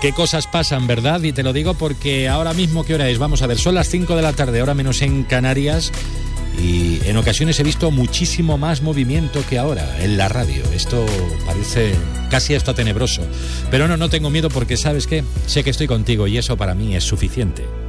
Qué cosas pasan, ¿verdad? Y te lo digo porque ahora mismo, ¿qué hora es? Vamos a ver, son las 5 de la tarde, hora menos en Canarias, y en ocasiones he visto muchísimo más movimiento que ahora en la radio. Esto parece casi hasta tenebroso. Pero no tengo miedo porque, ¿sabes qué? Sé que estoy contigo y eso para mí es suficiente.